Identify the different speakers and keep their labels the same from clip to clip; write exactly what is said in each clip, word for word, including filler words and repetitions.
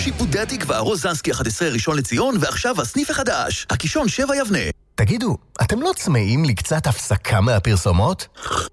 Speaker 1: שיפודי התקווה, רוזנסקי אחת עשרה ראשון לציון, ועכשיו הסניף החדש, הקישון שבע יבנה.
Speaker 2: תגידו, אתם לא צמאים לי קצת הפסקה מהפרסומות?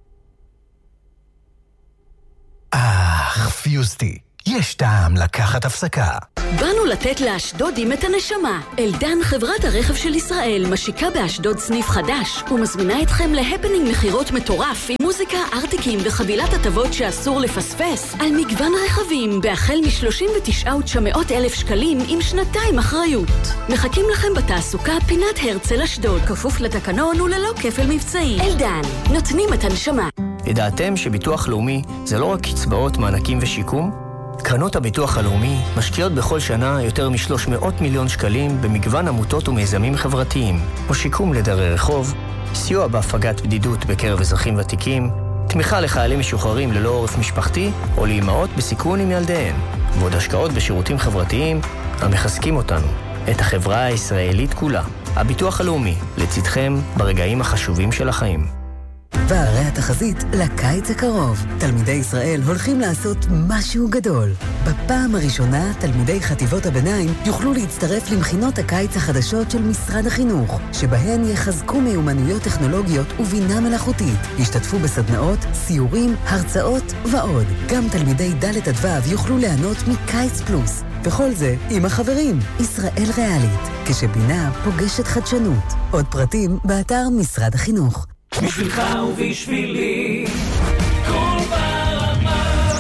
Speaker 2: אך, פיוסטי, יש טעם לקחת הפסקה.
Speaker 3: באנו לתת לאשדודים את הנשמה. אלדן, חברת הרכב של ישראל, משיקה באשדוד סניף חדש, ומזמינה אתכם להפנינג מחירות מטורף עם מוזיקה, ארטיקים וחבילת הטבות שאסור לפספס על מגוון רכבים, בהחל מ-שלושים ותשעה מיליון תשע מאות אלף שקלים עם שנתיים אחריות. מחכים לכם בתעסוקה פינת הרצל אשדוד, כפוף לתקנון וללא כפל מבצעי. אלדן, נותנים את הנשמה.
Speaker 4: ידעתם שביטוח לאומי זה לא רק קצבאות, מענקים ושיקום? קרנות הביטוח הלאומי משקיעות בכל שנה יותר מ-שלוש מאות מיליון שקלים במגוון עמותות ומיזמים חברתיים, או שיקום לדרי רחוב, סיוע בהפגת בדידות בקרב אזרחים ותיקים, תמיכה לחיילים משוחררים ללא עורף משפחתי, או לאימהות בסיכון עם ילדיהן, ועוד השקעות בשירותים חברתיים המחזקים אותנו, את החברה הישראלית כולה. הביטוח הלאומי, לצדכם ברגעים החשובים של החיים.
Speaker 5: והרי התחזית לקיץ הקרוב. תלמידי ישראל הולכים לעשות משהו גדול. בפעם הראשונה, תלמידי חטיבות הביניים יוכלו להצטרף למכינות הקיץ החדשות של משרד החינוך, שבהן יחזקו מיומנויות טכנולוגיות ובינה מלאכותית. ישתתפו בסדנאות, סיורים, הרצאות ועוד. גם תלמידי ד' עד ו' יוכלו ליהנות מקיץ פלוס. וכל זה עם החברים. ישראל ריאלית, כשבינה פוגשת חדשנות. עוד פרטים באתר משרד החינוך.
Speaker 6: בשבילך ובשבילי כל ברמה.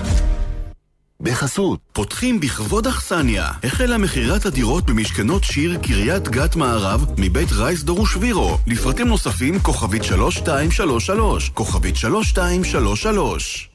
Speaker 7: בחסות פותחים בכבוד אכסניה. החלה מחירת הדירות במשכנות שיר קריית גת מערב מבית רייס דור ושבירו. לפרטים נוספים כוכבית שלוש שתיים שלוש שלוש, כוכבית שלוש שתיים שלוש שלוש.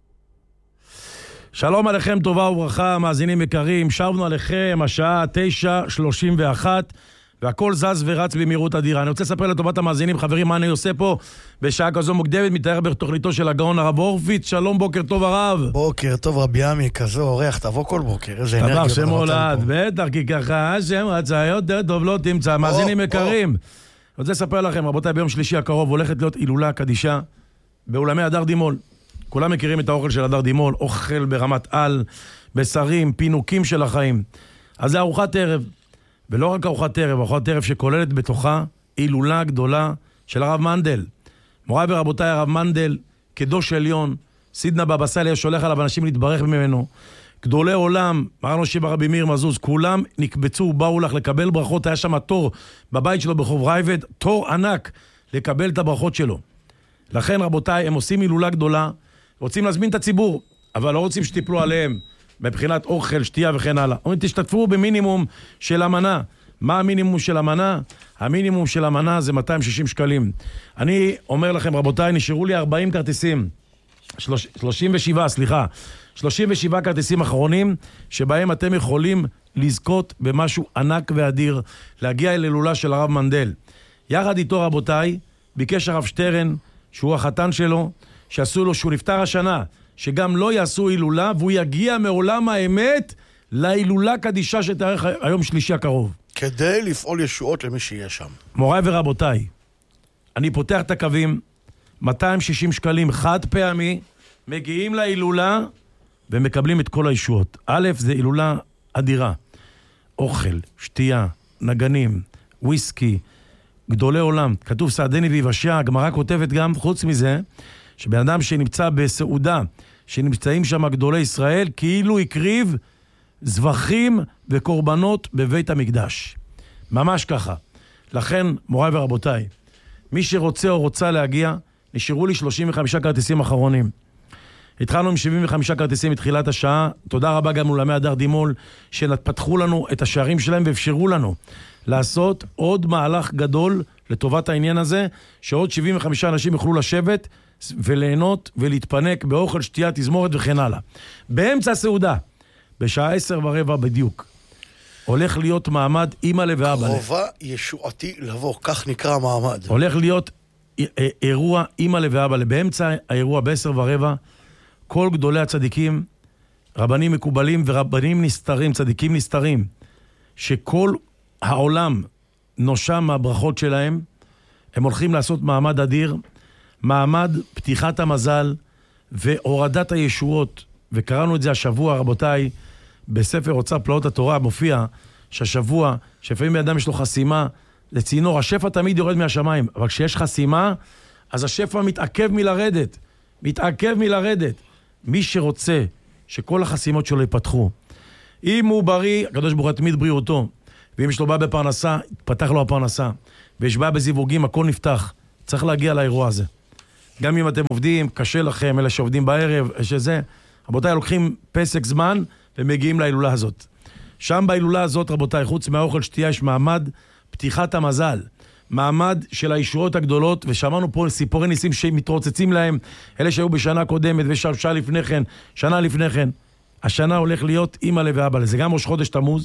Speaker 8: שלום עליכם, טובה וברכה, מאזינים יקרים. שבנו עליכם, השעה תשע שלושים ואחת, והכל זז ורץ במהירות אדירה. אני רוצה לספר לטובת המאזינים, חברים, מה אני עושה פה בשעה כזו מוקדמת, מתאר בתוכניתו של הגאון הרב הורוביץ. שלום, בוקר טוב הרב.
Speaker 9: בוקר טוב רבי עמי, כזו אורח, תבוא כל בוקר, איזה אנרגיה.
Speaker 8: דבר שמולד, בטח, כי ככה, השם רצה יותר טוב לא תמצא. מאזינים יקרים, אני רוצה לספר לכם, רבותיי, ביום שלישי הקרוב הולכת להיות הילולה קדישה באולמי הדר דימול. כולם מכירים את האוכל של הדר דימול, אוכל ברמת על, בשרים, פינוקים של החיים. אז זה ארוחת ערב. ולא רק ארוחת ערב, ארוחת ערב שכוללת בתוכה הילולה גדולה של הרב מנדל. מוריי ורבותיי, הרב מנדל, קדוש עליון, סידנה בבא סאלי, שולח עליו אנשים להתברך ממנו. גדולי עולם, מרנו שיבה רבי מאיר מזוז, כולם נקבצו ובאו לך לקבל ברכות. היה שם תור בבית שלו ברחוב רייבד, תור ענק לקבל את הברכות שלו. לכן רבותיי, הם עושים הילולה גדולה, רוצים להזמין את הציבור, אבל לא רוצים שתיפלו עליהם. מבחינת אוכל, שתייה וכן הלאה. אומרים, תשתתפו במינימום של המנה. מה המינימום של המנה? המינימום של המנה זה מאתיים ושישים שקלים. אני אומר לכם, רבותיי, נשארו לי ארבעים כרטיסים. שלוש, שלושים ושבע, סליחה. שלושים ושבע כרטיסים אחרונים, שבהם אתם יכולים לזכות במשהו ענק ואדיר, להגיע אל הילולה של הרב מנדל. יחד איתו, רבותיי, ביקש הרב שטרן, שהוא החתן שלו, שעשו לו, שהוא נפטר השנה, שגם לא יעשו הילולה, והוא יגיע מעולם האמת להילולה קדישה שתארך היום שלישי הקרוב.
Speaker 9: כדי לפעול ישועות למי שיהיה שם.
Speaker 8: מוריי ורבותיי, אני פותח את הקווים, מאתיים ושישים שקלים חד פעמי, מגיעים להילולה ומקבלים את כל הישועות. א', זה הילולה אדירה. אוכל, שתייה, נגנים, וויסקי, גדולי עולם. כתוב סעדני ויבשע, הגמרא כותבת גם, חוץ מזה, שבן אדם שנמצא בסעודה, שנמצאים שם גדולי ישראל, כאילו הקריב זבחים וקורבנות בבית המקדש. ממש ככה. לכן, מוריי ורבותיי, מי שרוצה או רוצה להגיע, נשארו לי שלושים וחמישה כרטיסים אחרונים. התחלנו עם שבעים וחמישה כרטיסים מתחילת השעה. תודה רבה גם לאולמי הדר דימול, שפתחו לנו את השערים שלהם ואפשרו לנו לעשות עוד מהלך גדול לטובת העניין הזה, שעוד שבעים וחמישה אנשים יוכלו לשבת וליהנות ולהתפנק באוכל, שתייה, תזמורת וכן הלאה. באמצע הסעודה, בשעה עשר ורבע בדיוק, הולך להיות מעמד אמא ואבא.
Speaker 9: קרובה ישועתי לבוא, כך נקרא מעמד.
Speaker 8: הולך להיות אירוע אמא ואבא. באמצע האירוע בעשר ורבע, כל גדולי הצדיקים, רבנים מקובלים ורבנים נסתרים, צדיקים נסתרים, שכל העולם נושם מהברכות שלהם, הם הולכים לעשות מעמד אדיר, מעמד פתיחת המזל והורדת הישועות, וקראנו את זה השבוע, רבותיי, בספר אוצר פלאות התורה מופיע שהשבוע, שלפעמים באדם יש לו חסימה לצינור, השפע תמיד יורד מהשמיים, אבל כשיש חסימה, אז השפע מתעכב מלרדת, מתעכב מלרדת. מי שרוצה שכל החסימות שלו ייפתחו, אם הוא בריא, הקדוש ברוך הוא יתמיד בריאותו, ואם יש לו בא בפרנסה, יתפתח לו הפרנסה, ויש בא בזיווגים, הכל נפתח. צריך להגיע לאירוע הזה. גם אם אתם עובדים, קשה לכם, אלה שעובדים בערב, שזה, רבותיי, לוקחים פסק זמן, ומגיעים להילולה הזאת. שם בהילולה הזאת, רבותיי, חוץ מהאוכל שתייה, יש מעמד פתיחת המזל. מעמד של הישועות הגדולות, ושמענו פה סיפורי ניסים שמתרוצצים להם, אלה שהיו בשנה קודמת, ושעה לפני כן, שנה לפני כן. השנה הולך להיות אמא לב ואבא לזה. זה גם ראש חודש תמוז,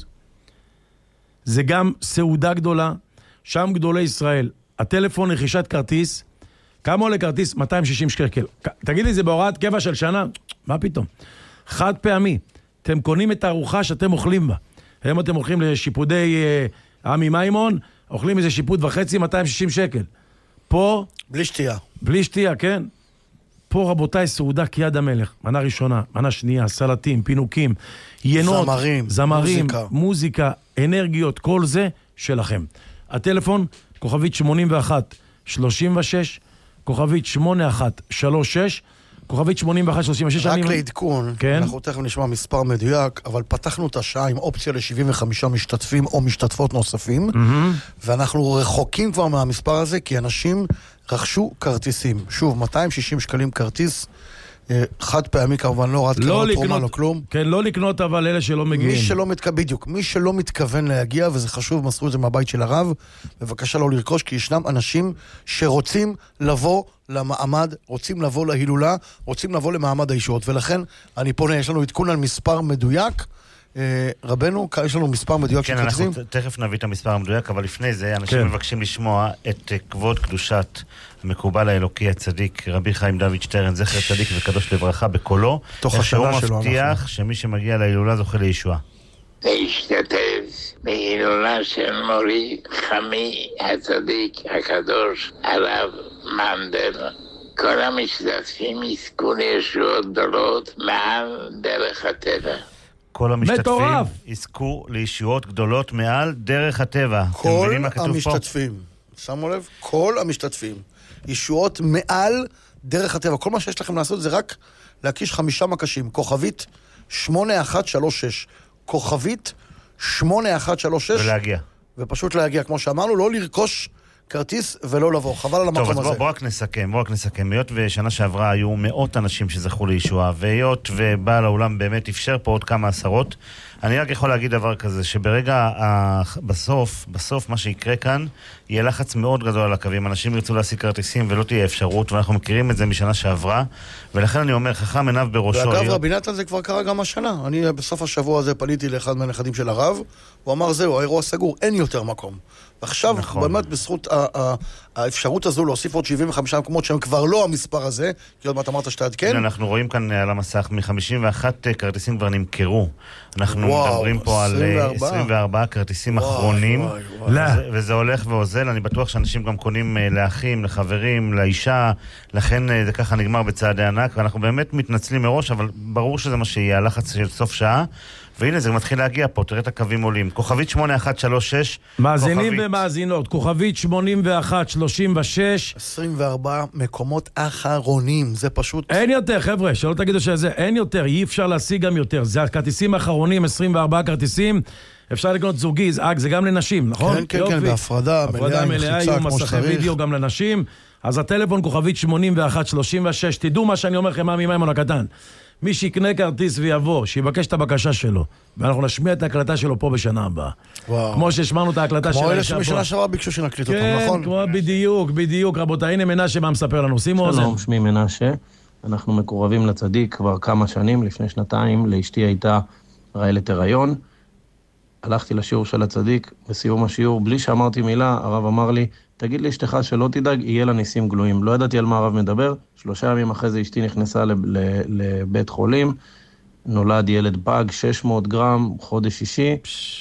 Speaker 8: זה גם סעודה גדולה, שם גדולי ישראל. הטלפון רכישת כרטיס, כמה עולה כרטיס? מאתיים ושישים שקל. תגיד לי, זה בהוראת קבע של שנה? מה פתאום? חד פעמי. אתם קונים את הארוחה שאתם אוכלים בה. היום אתם הולכים לשיפודי אה, עמי מימון, אוכלים איזה שיפוד וחצי, מאתיים ושישים שקל. פה...
Speaker 9: בלי שתייה.
Speaker 8: בלי שתייה, כן. פה רבותיי, סעודה כיד המלך. מנה ראשונה, מנה שנייה, סלטים, פינוקים, ינות,
Speaker 9: זמרים,
Speaker 8: זמרים
Speaker 9: מוזיקה.
Speaker 8: מוזיקה, אנרגיות, כל זה שלכם. הטלפון, כוכבית שמונים ואחת שלושים ושש, כוכבית שמונים ואחת שלושים ושש, כוכבית שמונים ואחת שלושים ושש.
Speaker 9: רק
Speaker 8: אני...
Speaker 9: לעדכון,
Speaker 8: כן?
Speaker 9: אנחנו תכף נשמע מספר מדויק, אבל פתחנו את השעה עם אופציה ל-שבעים וחמישה משתתפים או משתתפות נוספים, mm-hmm. ואנחנו רחוקים כבר מהמספר הזה, כי אנשים רכשו כרטיסים. שוב, מאתיים ושישים שקלים כרטיס, חד פעמי כמובן, לא רד
Speaker 8: לא
Speaker 9: לקנות, תרומה, לא כלום.
Speaker 8: כן, לא לקנות, אבל אלה שלא מגיעים.
Speaker 9: מי שלא מתכוון, בדיוק, מי שלא מתכוון להגיע, וזה חשוב, מסרו את זה מהבית של הרב, בבקשה לא לרכוש, כי ישנם אנשים שרוצים לבוא למעמד, רוצים לבוא להילולה, רוצים לבוא למעמד הישועות, ולכן אני פונה, יש לנו עדכון על מספר מדויק, רבנו, יש לנו מספר מדויק
Speaker 10: כן,
Speaker 9: של כרטיסים?
Speaker 10: אנחנו תכף נביא את המספר המדויק, אבל לפני זה, אנשים
Speaker 8: כן.
Speaker 10: מבקשים לשמוע את כבוד קדושת המקובל האלוקי הצדיק, רבי חיים דוד שטרן, זכר צדיק וקדוש לברכה, בקולו,
Speaker 9: תוך השנה שלו.
Speaker 10: שהוא מבטיח שמי שמגיע להילולה זוכה לישועה.
Speaker 11: להשתתף בהילולה של מורי חמי הצדיק הקדוש הרב מנדל. כל המשתתפים יזכו לישועות גדולות מעל דרך הטבע.
Speaker 10: כל המשתתפים
Speaker 8: מטורף.
Speaker 10: יזכו לישועות גדולות מעל דרך הטבע.
Speaker 9: כל המשתתפים, שמו לב, כל המשתתפים, ישועות מעל דרך הטבע. כל מה שיש לכם לעשות זה רק להקיש חמישה מקשים, כוכבית שמונה אחת שלוש שש, כוכבית שמונה אחת שלוש שש,
Speaker 10: ולהגיע.
Speaker 9: ופשוט להגיע, כמו שאמרנו, לא לרכוש כרטיס ולא לבוא, חבל על המקום הזה.
Speaker 10: טוב, אז בוא, בוא רק נסכם, בוא רק נסכם. היות ושנה שעברה היו מאות אנשים שזכו לישועה, והיות ובעל העולם באמת אפשר פה עוד כמה עשרות, אני רק יכול להגיד דבר כזה, שברגע, בסוף, בסוף מה שיקרה כאן, יהיה לחץ מאוד גדול על הקווים. אנשים ירצו להשיג כרטיסים ולא תהיה אפשרות, ואנחנו מכירים את זה משנה שעברה, ולכן אני אומר, חכם עיניו בראשו.
Speaker 9: ואגב, רבי נתן זה כבר קרה גם השנה. אני בסוף השבוע הזה פניתי לאחד מהנכדים של הרב, הוא אמר, זהו, האירוע סגור, אין יותר מקום. ועכשיו, נכון. באמת, בזכות האפשרות הזו להוסיף עוד שבעים וחמישה מקומות, שהם כבר לא המספר הזה, כי עוד מעט אמרת שתעדכן.
Speaker 10: הנה, אנחנו רואים כאן על המסך, מ-חמישים ואחת כרטיסים כבר נמכרו. אנחנו וואו, מדברים פה על עשרים וארבעה כרטיסים וואו, אחרונים, וואו, וואו. וזה, וזה הולך ועוזל. אני בטוח שאנשים גם קונים לאחים, לחברים, לאישה, לכן זה ככה נגמר בצעדי ענק, ואנחנו באמת מתנצלים מראש, אבל ברור שזה מה שיהיה, הלחץ של סוף שעה, והנה זה מתחיל להגיע פה, תראה את הקווים עולים. כוכבית שמונה אחת שלוש שש.
Speaker 8: מאזינים
Speaker 10: כוכבית...
Speaker 8: ומאזינות, כוכבית שמונים ואחת שלושים ושש.
Speaker 9: עשרים וארבעה מקומות אחרונים, זה פשוט...
Speaker 8: אין יותר, חבר'ה, שלא תגידו שזה, אין יותר, אי אפשר להשיג גם יותר. זה הכרטיסים האחרונים, עשרים וארבעה כרטיסים, אפשר לקנות זוגי, זאג, זה גם לנשים, נכון?
Speaker 9: כן, כן, כן, בהפרדה,
Speaker 8: מלאה, מלאה, יהיו מסכי וידאו גם לנשים. אז הטלפון כוכבית שמונים ואחת שלושים ושש, תדעו מה שאני אומר לכם, מה מימון הקטן. מי שיקנה כרטיס ויבוא, שיבקש את הבקשה שלו, ואנחנו נשמיע את ההקלטה שלו פה בשנה הבאה. וואו. כמו שהשמענו את ההקלטה שלו.
Speaker 9: כמו אלה שמשנה שעברה ביקשו שנקליט
Speaker 8: כן,
Speaker 9: אותם, נכון?
Speaker 8: כן, כמו בדיוק, בדיוק. רבותיי, הנה מנשה מה מספר לנו. שימו אוזן.
Speaker 12: שלום, שמי מנשה. אנחנו מקורבים לצדיק כבר כמה שנים, לפני שנתיים, לאשתי הייתה רעלת הריון. הלכתי לשיעור של הצדיק, בסיום השיעור, בלי שאמרתי מילה, הרב אמר לי, תגיד לי אשתך שלא תדאג, יהיה לה ניסים גלויים. לא ידעתי על מה הרב מדבר, שלושה ימים אחרי זה אשתי נכנסה לבית חולים, נולד ילד פג, שש מאות גרם, חודש אישי.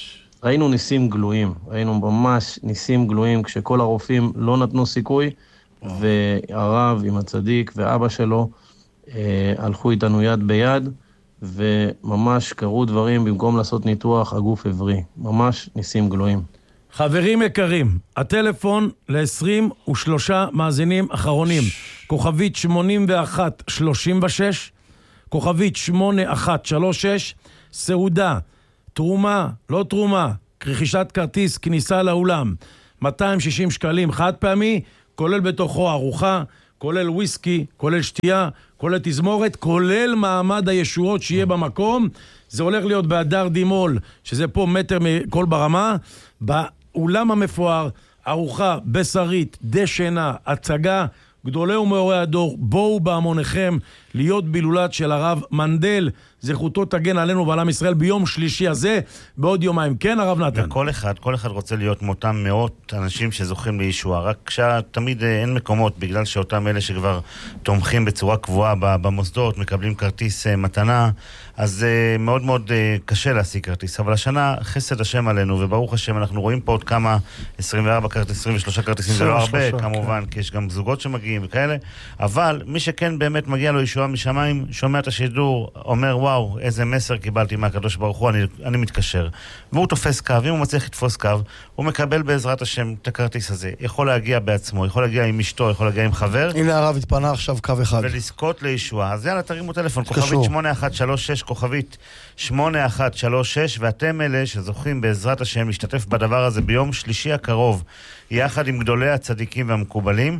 Speaker 12: ראינו ניסים גלויים, ראינו ממש ניסים גלויים, כשכל הרופאים לא נתנו סיכוי, והרב עם הצדיק ואבא שלו אה, הלכו איתנו יד ביד, וממש קרו דברים, במקום לעשות ניתוח, הגוף עברי. ממש ניסים גלויים.
Speaker 8: חברים יקרים, הטלפון ל-עשרים ושלושה מאזינים אחרונים, כוכבית שמונים ואחת שלושים ושש, כוכבית שמונה אחת שלוש שש, סעודה, תרומה, לא תרומה, רכישת כרטיס כניסה לאולם, מאתיים ושישים שקלים חד פעמי, כולל בתוכו ארוחה, כולל וויסקי, כולל שתייה, כולל תזמורת, כולל מעמד הישועות שיהיה במקום. זה הולך להיות בהדר דימול, שזה פה מטר מכל ברמה, באולם המפואר, ארוחה בשרית, דשנה, הצגה, גדולי ומאורי הדור, בואו בהמוניכם להיות בילולת של הרב מנדל, זכותו תגן עלינו ועל עם ישראל ביום שלישי הזה, בעוד יומיים. כן, הרב נתן?
Speaker 10: וכל אחד, כל אחד רוצה להיות מאותם מאות אנשים שזוכים לישוע, רק שתמיד אין מקומות, בגלל שאותם אלה שכבר תומכים בצורה קבועה במוסדות, מקבלים כרטיס מתנה, אז מאוד מאוד קשה להשיג כרטיס. אבל השנה חסד השם עלינו, וברוך השם, אנחנו רואים פה עוד כמה, עשרים וארבע כרטיסים, עשרים ושלוש כרטיסים, זה לא הרבה, כמובן, כי יש גם זוגות שמגיעים וכאלה, אבל מי שכן באמת מגיע לו ישועה משמיים, שומע את השידור, אומר, וואו, איזה מסר קיבלתי מהקדוש ברוך הוא, אני, אני מתקשר. והוא תופס קו, אם הוא מצליח לתפוס קו, הוא מקבל בעזרת השם את הכרטיס הזה. יכול להגיע בעצמו, יכול להגיע עם אשתו, יכול להגיע עם חבר.
Speaker 9: הנה הרב התפנה עכשיו קו אחד.
Speaker 10: ולזכות לישועה. אז יאללה, תרימו טלפון, כוכבית שמונה אחת שלוש שש, כוכבית שמונה אחת שלוש שש, ואתם אלה שזוכים בעזרת השם להשתתף בדבר הזה ביום שלישי הקרוב, יחד עם גדולי הצדיקים והמקובלים,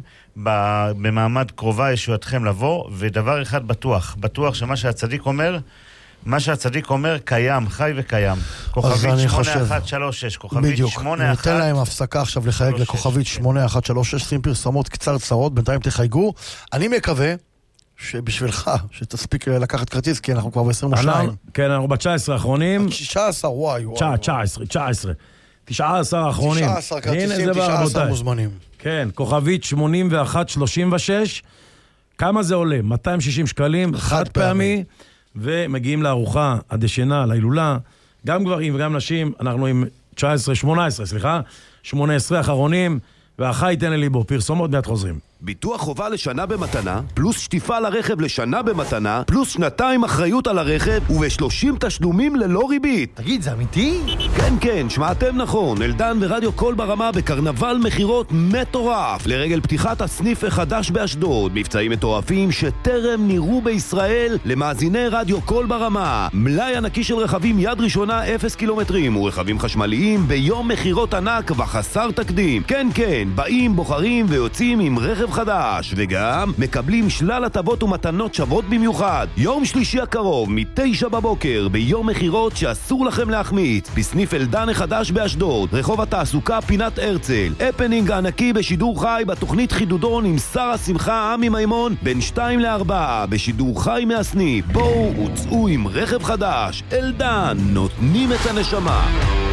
Speaker 10: במעמד קרובה ישועתכם לבוא, ודבר אחד בטוח, בטוח שמה שהצדיק אומר, מה שהצדיק אומר קיים, חי וקיים. כוכבית שמונה אחת שלוש שש, כוכבית שמונה אחת שלוש שש.
Speaker 9: ניתן להם הפסקה עכשיו לחייג לכוכבית שמונה אחת שלוש שש, שים פרסמות קצר צרות, בינתיים תחייגו. אני מקווה שבשבילך, שתספיק לקחת כרטיס, כי אנחנו כבר ב-עשרים ושתיים.
Speaker 8: כן, אנחנו ב-תשע עשרה האחרונים.
Speaker 9: תשע עשרה, וואי, וואי.
Speaker 8: תשע עשרה, תשע עשרה. תשע עשרה האחרונים.
Speaker 9: תשע עשרה כרטיסים, תשע עשרה מוזמנים.
Speaker 8: כן, כוכבית שמונים ואחת שלושים ושש. כמה זה עולה? מאתיים ושישים שקלים, חד פעמי, ומגיעים לארוחה, הדשנה, להילולה, גם גברים וגם נשים, אנחנו עם תשע עשרה, שמונה עשרה, סליחה, שמונה עשרה האחרונים, והחי תן לי בו, פרסומות מיד חוזרים.
Speaker 13: ביטוח חובה לשנה במתנה, פלוס שטיפה לרכב לשנה במתנה, פלוס שנתיים אחריות על הרכב, וב-שלושים תשלומים ללא ריבית.
Speaker 2: תגיד, זה אמיתי?
Speaker 13: כן, כן, שמעתם נכון. אלדן ורדיו קול ברמה בקרנבל מחירות מטורף, לרגל פתיחת הסניף החדש באשדוד. מבצעים מטורפים שטרם נראו בישראל למאזיני רדיו קול ברמה. מלאי ענקי של רכבים יד ראשונה אפס קילומטרים, ורכבים חשמליים ביום מחירות ענק וחסר תקדים. כן, כן, באים, בוחרים ויוצאים עם רכב חדש, וגם מקבלים שלל הטבות ומתנות שוות במיוחד. יום שלישי הקרוב, מתשע בבוקר, ביום מחירות שאסור לכם להחמיץ, בסניף אלדן החדש באשדוד, רחוב התעסוקה פינת הרצל. הפנינג הענקי בשידור חי בתוכנית חידודון עם שר השמחה עמי מימון, בין שתיים לארבע, בשידור חי מהסניף. בואו וצאו עם רכב חדש. אלדן, נותנים את הנשמה.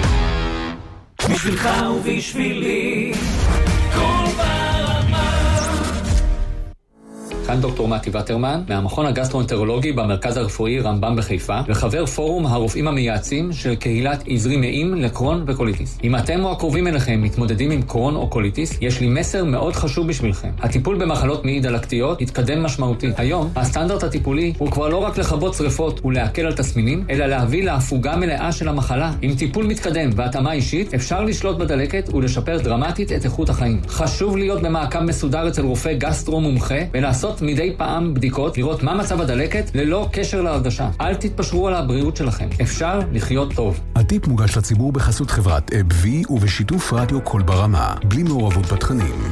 Speaker 6: בשבילך ובשבילי, כל ברמה.
Speaker 14: כאן דוקטור מתי וטרמן, מהמכון הגסטרואנטרולוגי במרכז הרפואי רמב"ם בחיפה, וחבר פורום הרופאים המייעצים של קהילת עזרי מעיים לקרון וקוליטיס. אם אתם או הקרובים אליכם מתמודדים עם קרון או קוליטיס, יש לי מסר מאוד חשוב בשבילכם. הטיפול במחלות מעי דלקתיות התקדם משמעותית. היום, הסטנדרט הטיפולי הוא כבר לא רק לכבות שריפות ולהקל על תסמינים, אלא להביא להפוגה מלאה של המחלה. עם טיפול מתקדם והתאמה אישית, אפשר לשלוט בדלקת ולשפר דרמטית את איכות החיים. חשוב להיות במעקב מסודר אצל רופא גסטרו מומחה ולעשות מדי פעם בדיקות, לראות מה מצב הדלקת ללא קשר להרגשה. אל תתפשרו על הבריאות שלכם. אפשר לחיות טוב.
Speaker 15: הטיפ מוגש לציבור בחסות חברת אבווי ובשיתוף רדיו קול ברמה, בלי מעורבות בתכנים.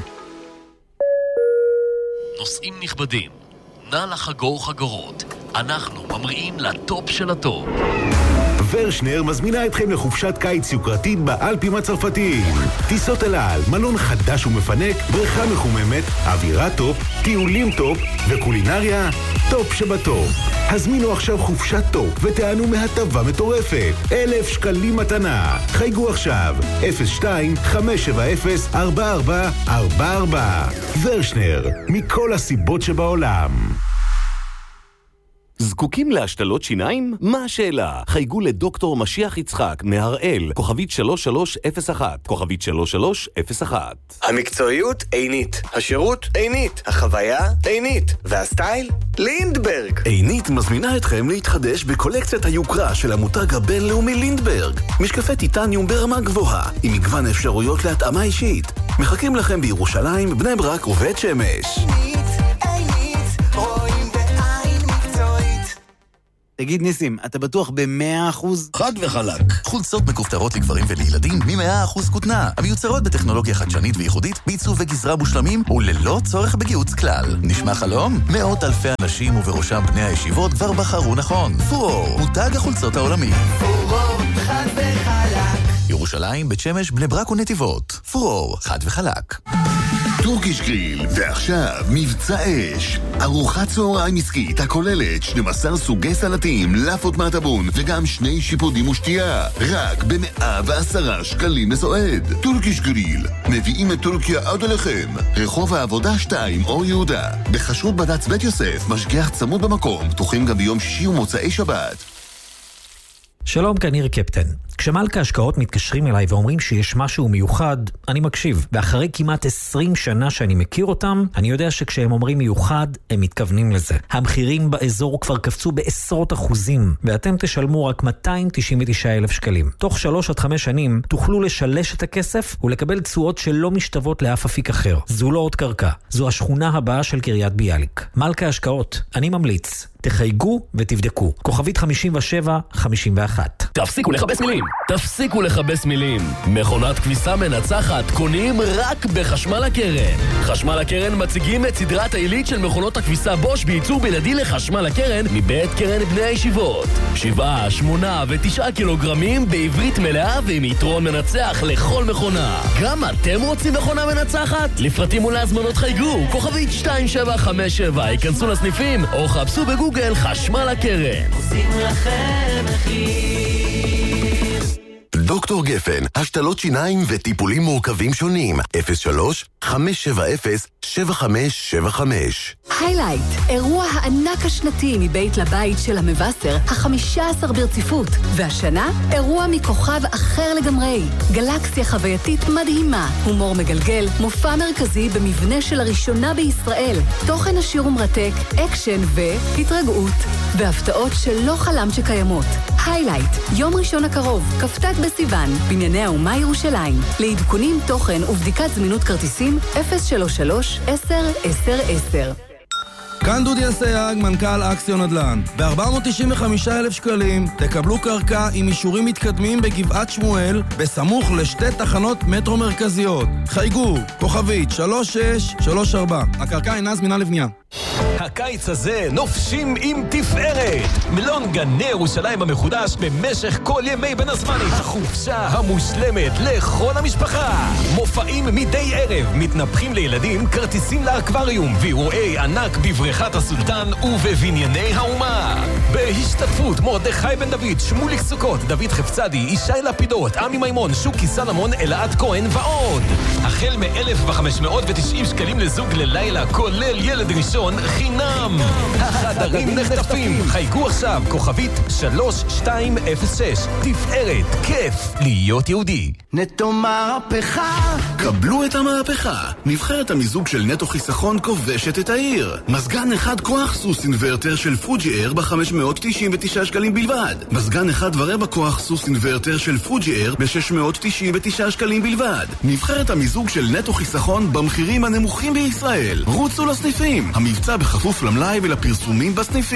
Speaker 16: נוסעים נכבדים, נא לחגור חגורות. אנחנו ממריאים לטופ של הטופ.
Speaker 13: ורשנר מזמינה אתכם לחופשת קיץ יוקרתית באלפים הצרפתיים. טיסות אל על, מלון חדש ומפנק, בריכה מחוממת, אווירה טופ, טיולים טופ וקולינריה טופ שבטופ. הזמינו עכשיו חופשת טופ ותענו מהטבה מטורפת. אלף שקלים מתנה. חייגו עכשיו אפס שתיים חמש שבע אפס ארבע ארבע ארבע ארבע. ורשנר, מכל הסיבות שבעולם. זקוקים להשתלות שיניים? מה השאלה? חייגו לדוקטור משיח יצחק מהראל, כוכבית שלוש שלוש אפס אחת, כוכבית שלוש שלוש אפס אחת.
Speaker 17: המקצועיות עינית, השירות עינית, החוויה עינית, והסטייל לינדברג.
Speaker 7: עינית מזמינה אתכם להתחדש בקולקציית היוקרה של המותג הבינלאומי לינדברג. משקפי טיטניום ברמה גבוהה, עם מגוון אפשרויות להתאמה אישית. מחכים לכם בירושלים, בני ברק ובית שמש.
Speaker 18: תגיד ניסים, אתה בטוח ב-מאה אחוז?
Speaker 1: חד וחלק. חולצות מכופתרות לגברים ולילדים מ-מאה אחוז כותנה, המיוצרות בטכנולוגיה חדשנית וייחודית, בעיצוב וגזרה מושלמים וללא צורך בגיוץ כלל. נשמע חלום? מאות אלפי אנשים ובראשם בני הישיבות כבר בחרו נכון. פורור, מותג החולצות העולמי.
Speaker 6: פורור, חד וחלק.
Speaker 1: ירושלים, בית שמש, בני ברק ונתיבות. פורור, חד וחלק.
Speaker 19: טורקיש גריל, ועכשיו מבצע אש. ארוחת צהריים עסקית הכוללת שנים עשר סוגי סלטים, לאפות מהטבון וגם שני שיפודים ושתייה. רק ב-מאה ועשרה שקלים לסועד. טורקיש גריל, מביאים את טורקיה עד אליכם. רחוב העבודה שתיים, אור יהודה. בחשרות בד"ץ בית יוסף, משגיח צמוד במקום, פתוחים גם ביום שישי ומוצאי שבת.
Speaker 20: שלום, כאן ניר קפטן. כשמלכה השקעות מתקשרים אליי ואומרים שיש משהו מיוחד, אני מקשיב. ואחרי כמעט עשרים שנה שאני מכיר אותם, אני יודע שכשהם אומרים מיוחד, הם מתכוונים לזה. המחירים באזור כבר קפצו בעשרות אחוזים, ואתם תשלמו רק מאתיים תשעים ותשעה אלף שקלים. תוך שלוש עד חמש שנים תוכלו לשלש את הכסף ולקבל תשואות שלא משתוות לאף אפיק אחר. זו לא עוד קרקע, זו השכונה הבאה של קריית ביאליק. מלכה השקעות, אני ממליץ. תחייגו ותבדקו. כוכבית חמישים ושבע חמישים ואחת.
Speaker 16: תפסיקו לחבש מילים. תפסיקו לחבש מילים. מכונת כביסה מנצחת קונים רק בחשמל הקרן. חשמל הקרן מציגים את סדרת העילית של מכונות הכביסה בוש בייצור בלעדי לחשמל הקרן מבית קרן בני הישיבות. שבעה, שמונה ותשעה קילוגרמים בעברית מלאה ועם יתרון מנצח לכל מכונה. גם אתם רוצים מכונה מנצחת? לפרטים ולהזמנות חייגו. כוכבית שתיים שבע חמש שבע. היכנסו לסניפים או חפשו בגוגל חשמל הקרן.
Speaker 6: עושים לכם מחיר.
Speaker 19: דוקטור גפן, השתלות שיניים וטיפולים מורכבים שונים. אפס שלוש חמש שבע אפס שבע חמש שבע חמש.
Speaker 3: היילייט, אירוע הענק השנתי מבית לבית של המבשר, החמישה עשר ברציפות. והשנה, אירוע מכוכב אחר לגמרי. גלקסיה חווייתית מדהימה, הומור מגלגל, מופע מרכזי במבנה של הראשונה בישראל, תוכן עשיר ומרתק, אקשן והתרגעות. והפתעות שלא חלמת שקיימות. היילייט, יום ראשון הקרוב, כ"ט בסיוון, בנייני האומה ירושלים. לעדכונים תוכן ובדיקת זמינות כרטיסים אפס שלוש שלוש עשר עשר עשר.
Speaker 21: כאן דודי אסייג, מנכ"ל אקסיון נדל"ן. ב-ארבע מאות תשעים וחמישה אלף שקלים תקבלו קרקע עם אישורים מתקדמים בגבעת שמואל, בסמוך לשתי תחנות מטרו מרכזיות. חייגו, כוכבית שלוש שש שלוש ארבע. הקרקע אינה זמינה לבנייה.
Speaker 22: הקיץ הזה נופשים עם תפארת. מלון גני ירושלים המחודש במשך כל ימי בין הזמנים. החופשה המושלמת לכל המשפחה. מופעים מדי ערב, מתנפחים לילדים, כרטיסים לאקווריום ואירועי ענק בבריכת הסולטן ובבנייני האומה. בהשתתפות מרדכי בן דוד, שמוליק סוכות, דוד חפצדי, ישי לפידות, עמי מימון, שוקי סלמון, אלעד כהן ועוד. החל מ-אלף וחמש מאות ותשעים שקלים לזוג ללילה, כולל ילד ראשון חינם. החדרים נחטפים. חייגו עכשיו, כוכבית שלוש שתיים אפס שש. תפארת, כיף להיות יהודי.
Speaker 7: נטו מהפכה. קבלו את המהפכה. נבחרת המיזוג של נטו חיסכון כובשת את העיר. מזגן אחד כוח סוס אינוורטר של פוג'י אייר ב-חמש מאות תשעים ותשעה שקלים בלבד. מזגן אחד ורבע כוח סוס אינוורטר של פוג'י אייר ב-שש מאות תשעים ותשעה שקלים בלבד. נבחרת המיזוג של נטו חיסכון במחירים הנמוכים בישראל. רוצו לסניפים. המבצע בכפוף למלאי ולפרסומים בסניפים.